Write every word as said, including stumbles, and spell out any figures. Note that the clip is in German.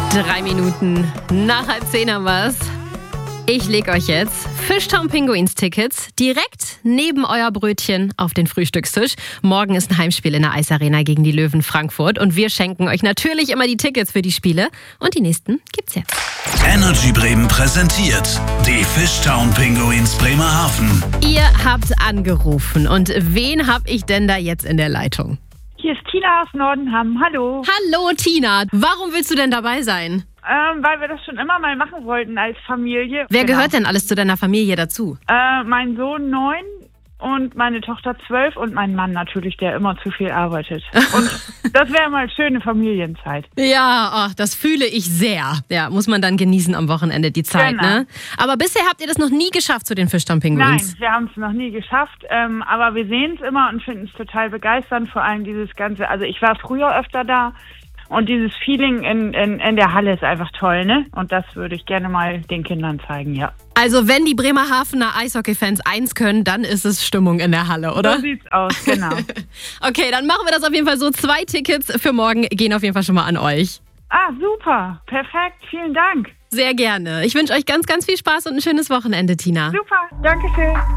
Drei Minuten nach halb zehn haben wir's. Ich lege euch jetzt Fishtown Pinguins Tickets direkt neben euer Brötchen auf den Frühstückstisch. Morgen ist ein Heimspiel in der Eisarena gegen die Löwen Frankfurt und wir schenken euch natürlich immer die Tickets für die Spiele und die nächsten gibt's jetzt. Energy Bremen präsentiert die Fishtown Pinguins Bremerhaven. Ihr habt angerufen und wen hab ich denn da jetzt in der Leitung? Hier ist Tina aus Nordenham. Hallo. Hallo Tina, warum willst du denn dabei sein? Ähm, weil wir das schon immer mal machen wollten als Familie. Wer Genau. gehört denn alles zu deiner Familie dazu? Äh, mein Sohn neun und meine Tochter zwölf und mein Mann natürlich, der immer zu viel arbeitet. Und das wäre mal schöne Familienzeit. Ja, ach, das fühle ich sehr. Ja, muss man dann genießen am Wochenende die Zeit, Genau. ne? Aber bisher habt ihr das noch nie geschafft zu den Fishtown Pinguins. Nein, wir haben es noch nie geschafft, ähm, aber wir sehen es immer und finden es total begeisternd, vor allem dieses Ganze, also ich war früher öfter da und dieses Feeling in, in, in der Halle ist einfach toll, ne? Und das würde ich gerne mal den Kindern zeigen, ja. Also wenn die Bremerhavener Eishockey-Fans eins können, dann ist es Stimmung in der Halle, oder? So sieht's aus, genau. Okay, dann machen wir das auf jeden Fall so. Zwei Tickets für morgen gehen auf jeden Fall schon mal an euch. Ah, super, perfekt, vielen Dank. Sehr gerne. Ich wünsche euch ganz, ganz viel Spaß und ein schönes Wochenende, Tina. Super, danke schön.